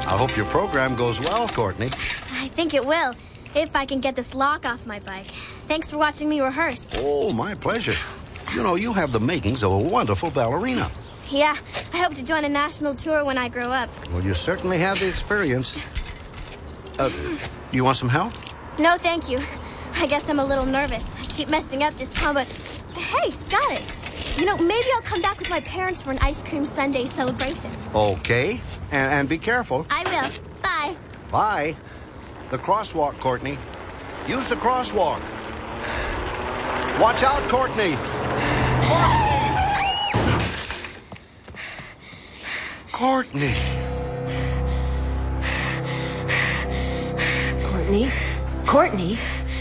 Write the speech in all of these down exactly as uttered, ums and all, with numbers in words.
I hope your program goes well, Courtney. I think it will, if I can get this lock off my bike. Thanks for watching me rehearse. Oh, my pleasure. You know, you have the makings of a wonderful ballerina. Yeah, I hope to join a national tour when I grow up. Well, you certainly have the experience. Uh, you want some help? No, thank you. I guess I'm a little nervous. I keep messing up this time, but hey, got it. You know, maybe I'll come back with my parents for an ice cream sundae celebration. Okay. And, and be careful. I will. Bye. Bye. The crosswalk, Courtney. Use the crosswalk. Watch out, Courtney. Courtney. Courtney? Courtney?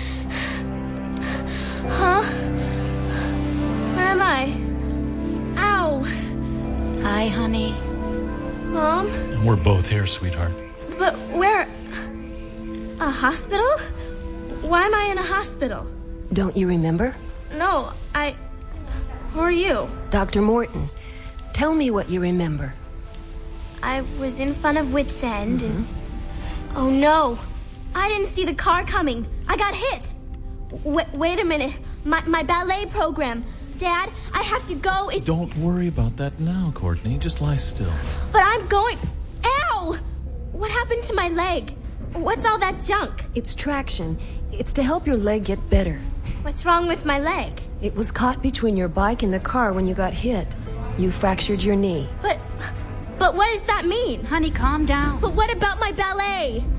Huh? Where am I? Ow. Hi, honey. Mom? And we're both here, sweetheart. But where? A hospital? Why am I in a hospital? Don't you remember? No, I... Who are you? Doctor Morton. Tell me what you remember. I was in front of Wits End Mm-hmm. and... Oh, no. I didn't see the car coming. I got hit. Wait, wait a minute. My, my ballet program. Dad, I have to go. It's... Don't worry about that now, Courtney. Just lie still. But I'm going... Ow! What happened to my leg? What's all that junk? It's traction. It's to help your leg get better. What's wrong with my leg? It was caught between your bike and the car when you got hit. You fractured your knee. But... But what does that mean? Honey, calm down. But what about my ballet?